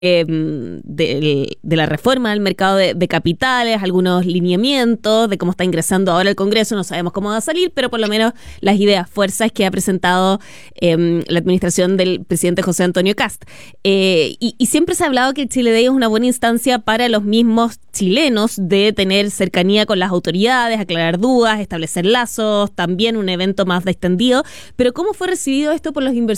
de la reforma del mercado de capitales, algunos lineamientos de cómo está ingresando ahora el Congreso. No sabemos cómo va a salir, pero por lo menos las ideas, fuerzas que ha presentado la administración del presidente José Antonio Kast. Y siempre se ha hablado que el Chile Day es una buena instancia para los mismos chilenos de tener cercanía con las autoridades, aclarar dudas, establecer lazos, también un evento más extendido. Pero ¿cómo fue recibido esto por los inversores